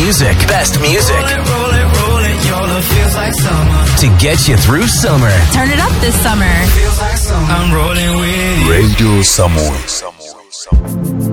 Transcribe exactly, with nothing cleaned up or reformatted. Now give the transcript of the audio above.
music. Best music. Roll it, roll it, roll it, y'all, it feels like summer. To get you through summer. Turn it up this summer. Feels like summer. I'm rolling with you. Radio Samoa.